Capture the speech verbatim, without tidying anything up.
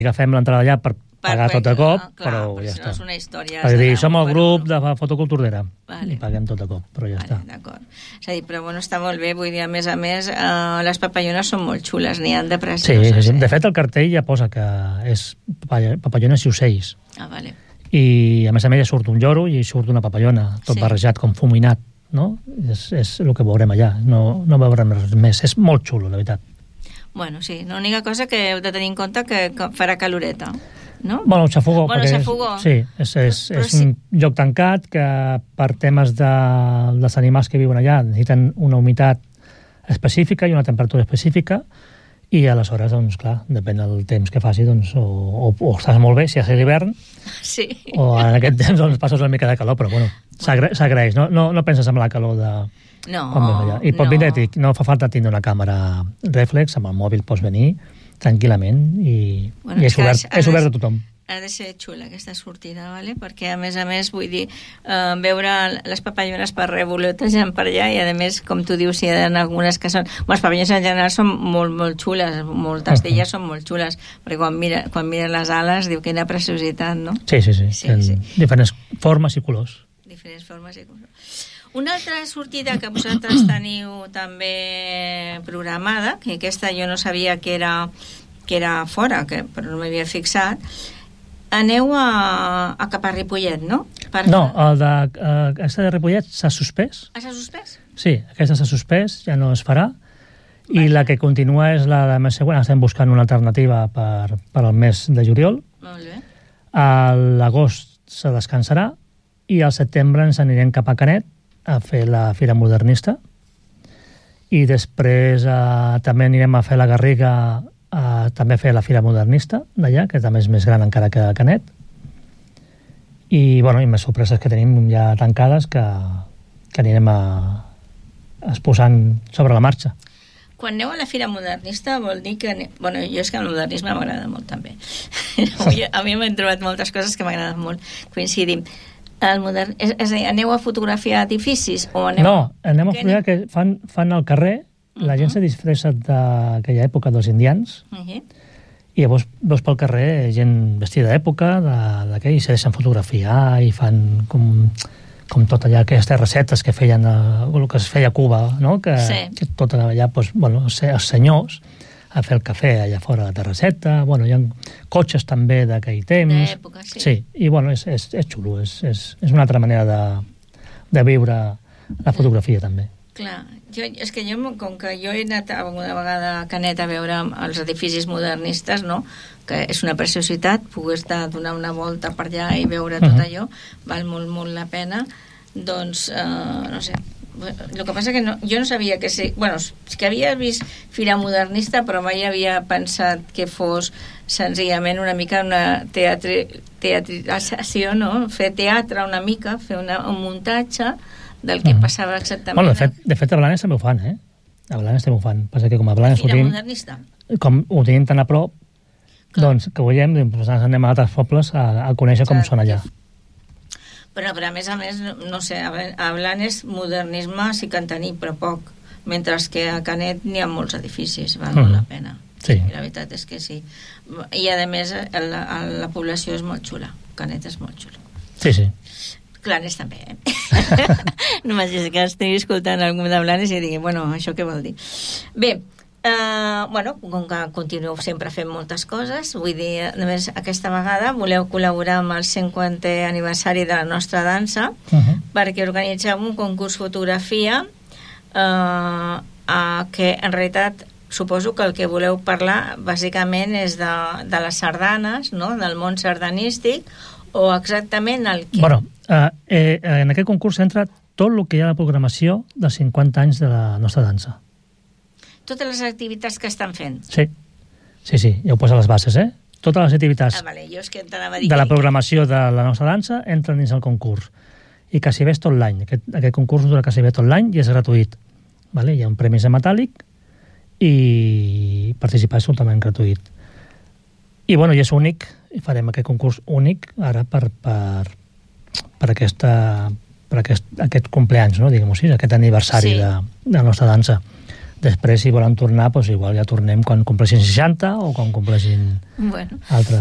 agafem l'entrada allà per pagar tot de cop, clar, però però ja si està. no és una història... És a dir, som el per grup un- de fotoculturdera Vale. i paguem tot de cop, però ja Vale, està. d'acord. És a dir, però bueno, està molt bé, vull dir, a més a més, eh, les papallones són molt xules, n'hi han de Sí, precioses. sí, sí. eh? De fet, el cartell ja posa que és papall- papallones i ocells. Ah, vale. I, a més a més, ja surt un lloro i surt una papallona, tot Sí. barrejat, com fuminat, no? És, és el que veurem allà, no, no veurem res més. És molt xulo, la veritat. Bueno, sí, l'única cosa que heu de tenir en compte que que farà caloreta, no? Bueno, el xafogó. Bueno, perquè és- xafogó. Sí, és, és, Però és sí. un lloc tancat que per temes de, dels animals que viuen allà necessiten una humitat específica i una temperatura específica i aleshores, doncs, clar, depèn del temps que faci, doncs, o, o, o estàs molt bé si és l'hivern, Sí. o en aquest temps doncs, passes una mica de calor, però bueno, s'agra- s'agraeix, no, no, no penses en la calor de... No, quan ves allà. I pot no. venir, dic, no fa falta tindre una càmera reflex, amb el mòbil pots venir tranquil·lament i, Bueno, i és és que obert, ha de- és obert a tothom. Ha de ser xula aquesta sortida, ¿vale? Perquè a més a més, vull dir, eh, veure les papallones per revolotejant per allà i a més, com tu dius, hi ha algunes que són... Bueno, les papallones en general són molt, molt xules, moltes Uh-huh. d'elles són molt xules, perquè quan mira, quan mira les ales diu quina preciositat, no? Sí, sí, sí, Sí, en sí. diferents formes i colors. Diferents formes i colors. Una altra sortida que vosaltres teniu també programada, que aquesta jo no sabia que era, que era fora, que, però no m'havia fixat, aneu a, a cap a Ripollet, no? Per... No, el de, eh, aquesta de Ripollet s'ha suspès. Ah, s'ha suspès? Sí, aquesta s'ha suspès, ja no es farà. I la que continua és la de mes següent. Estem buscant una alternativa per, per al mes de juliol. Molt bé. A l'agost se descansarà i al setembre ens anirem cap a Canet a fer la Fira Modernista i després eh, també anirem a fer la Garriga a també fer la Fira Modernista d'allà, que també és més gran encara que Canet. I, bueno, i més sorpreses que tenim ja tancades que, que anirem a, exposant sobre la marxa. Quan aneu a la Fira Modernista vol dir que... ane- Bueno, jo és que el modernisme m'agrada molt també. Avui- a mi m'he trobat moltes coses que m'agraden molt. Coincidim. El modern... és, és a dir, aneu a fotografiar edificis o aneu... No, anem a Què fer que fan, fan al carrer, la gent Mhm. se disfressa d'aquella època dels indians, Uh -huh. i llavors veus pel carrer gent vestida d'època, de- d'aquell, i se deixen fotografiar i fan com, com tot allà, aquestes recetes que feien, eh, el que es feia a Cuba, no? Que, Sí. que tot allà, doncs, bueno, els els senyors a fer el cafè allà fora de la terrasseta, bueno, hi ha cotxes també d'aquell temps. D'època, sí. Sí, i bueno, és, és, és xulo, és, és, és una altra manera de, de viure la fotografia també. Clar, jo, és que jo, com que jo he anat alguna vegada a Canet a veure els edificis modernistes, no?, que és una preciositat, poder estar donar una volta per allà i veure tot Mhm. allò, val molt, molt la pena, doncs, eh, no sé, el que passa que no, jo no sabia que sí, bueno, sí que havia vist Fira Modernista, però mai havia pensat que fos senzillament una mica una teatri, teatrizació, no?, fer teatre una mica, fer una, un muntatge del que Mhm. passava exactament. Bueno, de fet, de fet a Blanes també ho fan, eh? A Blanes també ho fan. Passa que com a Blanes ho Fira tenim, Modernista. com ho tenim tan a prop, Clar. doncs que ho veiem, doncs anem a altres pobles a, a conèixer com Clar. són allà. Però, però a més a més, no, no sé, a Bla- a Blanes modernisme sí que en tenim, però poc. Mentre que a Canet n'hi ha molts edificis, val molt Mhm. la pena. Sí. La veritat és que sí. I a més, la, la població és molt xula. Canet és molt xula. Sí, sí. Blanes també, eh? Només és que estigui escoltant algú de Blanes i digui, bueno, això què vol dir? Bé, Uh, bueno, com que continueu sempre fent moltes coses, vull dir, a més, aquesta vegada voleu col·laborar amb el cinquantè aniversari de la nostra dansa, Uh -huh. perquè organitzeu un concurs fotografia uh, uh, que en realitat suposo que el que voleu parlar bàsicament és de, de les sardanes, no?, del món sardanístic, o exactament el que... Bueno, eh, eh, en aquest concurs entra tot el que hi ha a la programació dels cinquanta anys de la nostra dansa. Totes les activitats que estan fent. Sí, sí, sí, ja ho posa les bases, eh? Totes les activitats Ah, vale, jo és que t'anava a dir... de la que- programació de la nostra dansa entren dins el concurs. I quasi bé és tot l'any. Aquest, aquest concurs dura quasi bé tot l'any i és gratuït. Vale? Hi ha un premi en metàl·lic i participar és totalment gratuït. I, bueno, i és únic, i farem aquest concurs únic ara per, per, per, aquesta, per aquest, aquest compleanys, no? Diguem-ho així, aquest aniversari Sí. de, de la nostra dansa. Després, si volen tornar, doncs igual ja tornem quan compleixin seixanta o quan compleixin bueno. altres.